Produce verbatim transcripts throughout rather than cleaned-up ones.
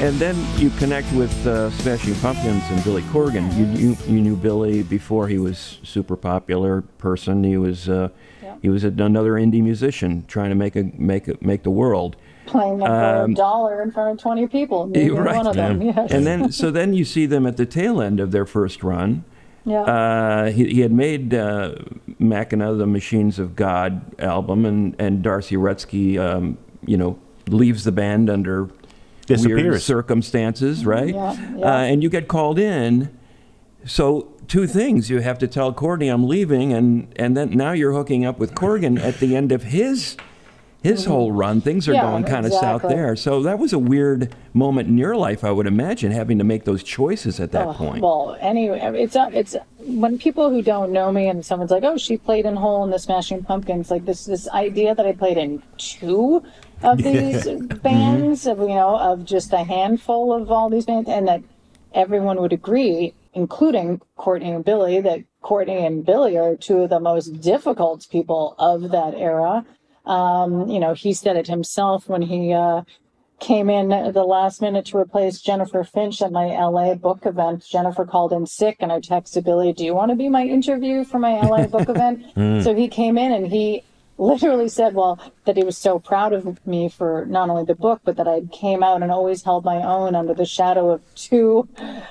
and then you connect with uh, Smashing Pumpkins and Billy Corgan. You, you you knew Billy before he was super popular person. He was uh, yeah. he was a, another indie musician trying to make a make a, make the world. Playing it for um, a dollar in front of twenty people, maybe right, one of yeah. them. Yes. And then so then you see them at the tail end of their first run. Yeah. Uh, he, he had made uh, Mackinac, the Machines of God album, and, and Darcy Rutsky, um, you know, leaves the band under weird circumstances, right? Yeah, yeah. Uh, and you get called in. So two things. You have to tell Courtney I'm leaving, and, and then now you're hooking up with Corgan at the end of his his mm-hmm. whole run. Things are yeah, going kind of exactly. south there. So that was a weird moment in your life, I would imagine, having to make those choices at that oh, point. Well, anyway, it's uh, it's when people who don't know me and someone's like, "Oh, she played in Hole in the Smashing Pumpkins," like this this idea that I played in two of these bands, of, you know, of just a handful of all these bands, and that everyone would agree, including Courtney and Billy, that Courtney and Billy are two of the most difficult people of that era. Um, you know, he said it himself when he uh, came in at the last minute to replace Jennifer Finch at my L A book event. Jennifer called in sick, and I texted Billy, "Do you want to be my interview for my L A book event?" mm. So he came in and he literally said, well, that he was so proud of me for not only the book, but that I came out and always held my own under the shadow of two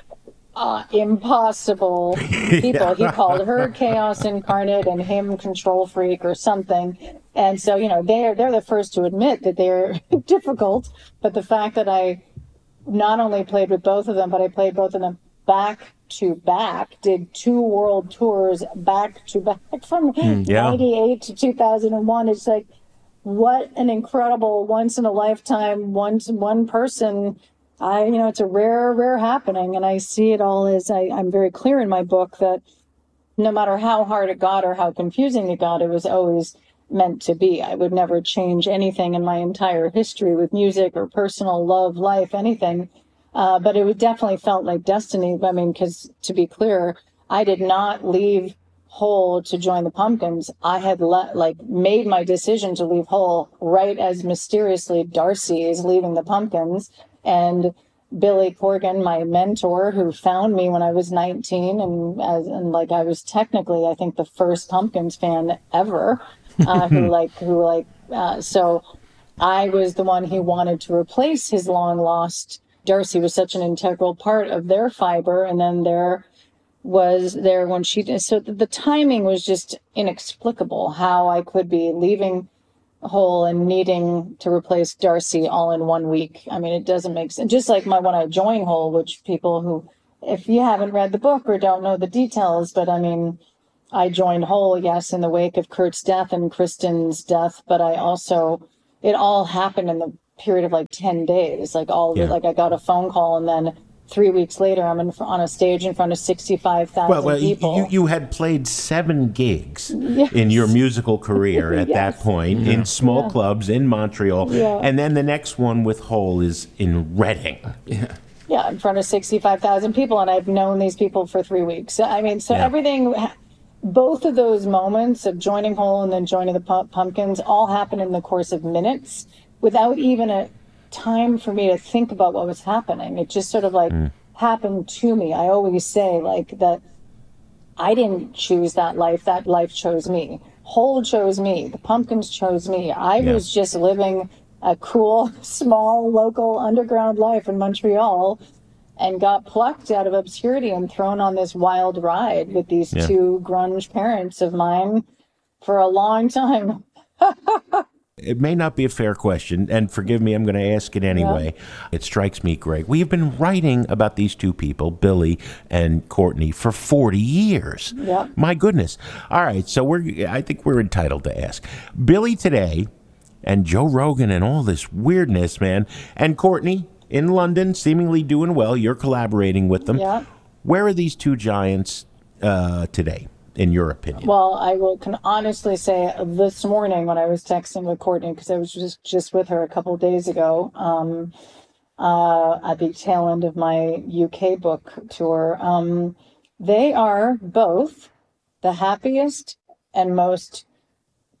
uh, impossible people. Yeah. He called her chaos incarnate and him control freak or something. And so, you know, they're, they're the first to admit that they're difficult. But the fact that I not only played with both of them, but I played both of them back to back, did two world tours back to back from mm, yeah. ninety-eight to two thousand one. It's like, what an incredible once in a lifetime, one, one person. I, you know, it's a rare, rare happening. And I see it all as I, I'm very clear in my book that no matter how hard it got or how confusing it got, it was always meant to be. I would never change anything in my entire history with music or personal love, life, anything. Uh, but it definitely felt like destiny. I mean, because to be clear, I did not leave Hole to join the Pumpkins. I had let, like made my decision to leave Hole right as mysteriously Darcy is leaving the Pumpkins. And Billy Corgan, my mentor, who found me when I was nineteen, and as and like I was technically, I think, the first Pumpkins fan ever, uh, who like who like uh, so I was the one he wanted to replace his long lost. Darcy was such an integral part of their fiber, and then there was there when she did. So the, the timing was just inexplicable. How I could be leaving Hole and needing to replace Darcy all in one week. I mean, it doesn't make sense. Just like my when I joined Hole, which people who, if you haven't read the book or don't know the details, but I mean, I joined Hole, yes, in the wake of Kurt's death and Kristen's death, but I also, it all happened in the period of like ten days. Like all, yeah. like I got a phone call and then three weeks later, I'm in, on a stage in front of sixty-five thousand well, well, people. You, you had played seven gigs yes. in your musical career at yes. that point yeah. in small yeah. clubs in Montreal. Yeah. And then the next one with Hole is in Reading. Yeah. Yeah, in front of sixty-five thousand people. And I've known these people for three weeks. I mean, so yeah. everything, both of those moments of joining Hole and then joining the Pumpkins all happened in the course of minutes without even a time for me to think about what was happening. It just sort of like mm. happened to me. I always say like that I didn't choose that life. That life chose me. Hole chose me. The Pumpkins chose me. I yeah. was just living a cool, small, local underground life in Montreal and got plucked out of obscurity and thrown on this wild ride with these yeah. two grunge parents of mine for a long time. It may not be a fair question, and forgive me, I'm going to ask it anyway. Yeah. It strikes me, Greg. We've been writing about these two people, Billy and Courtney, for forty years. Yeah. My goodness. All right, so we're. I think we're entitled to ask. Billy today, and Joe Rogan and all this weirdness, man, and Courtney in London, seemingly doing well. You're collaborating with them. Yeah. Where are these two giants uh, today? In your opinion? Well, I will can honestly say this morning when I was texting with Courtney, because I was just, just with her a couple of days ago um, uh, at the tail end of my U K book tour, um, they are both the happiest and most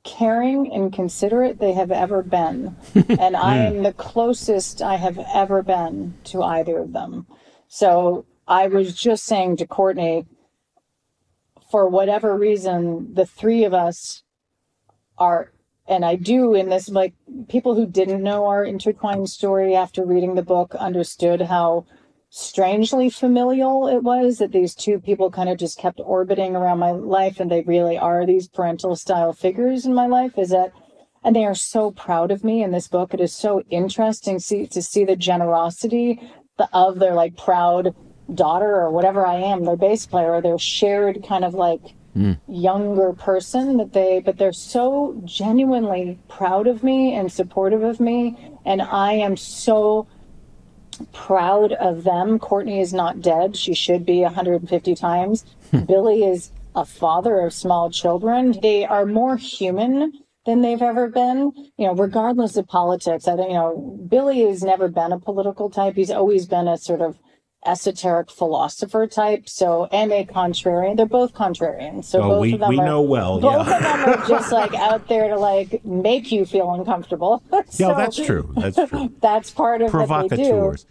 caring and considerate they have ever been. And I am the closest I have ever been to either of them. So I was just saying to Courtney, for whatever reason, the three of us are, and I do in this, like, people who didn't know our intertwined story after reading the book understood how strangely familial it was, that these two people kind of just kept orbiting around my life, and they really are these parental style figures in my life, is that, and they are so proud of me in this book. It is so interesting see, to see the generosity of their like proud daughter or whatever I am, their bass player, or their shared kind of like mm. younger person that they, but they're so genuinely proud of me and supportive of me. And I am so proud of them. Courtney is not dead. She should be one hundred fifty times. Billy is a father of small children. They are more human than they've ever been, you know, regardless of politics. I don't, you know, Billy has never been a political type. He's always been a sort of esoteric philosopher type. So, and a contrarian. They're both contrarians. So oh, both we, of them we are, know well. Both yeah. of them are just like out there to like make you feel uncomfortable. So yeah, that's true. That's true. That's part of what they do. Provocateurs.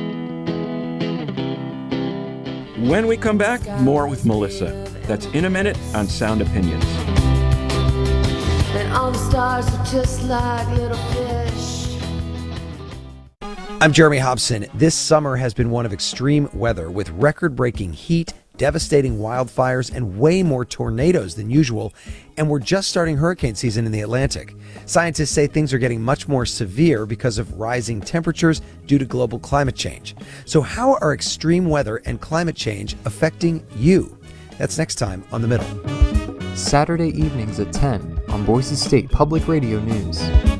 When we come back, more with Melissa. That's in a minute on Sound Opinions. And all the stars are just like little fish. I'm Jeremy Hobson. This summer has been one of extreme weather with record-breaking heat, devastating wildfires, and way more tornadoes than usual. And we're just starting hurricane season in the Atlantic. Scientists say things are getting much more severe because of rising temperatures due to global climate change. So how are extreme weather and climate change affecting you? That's next time on The Middle. Saturday evenings at ten on Boise State Public Radio News.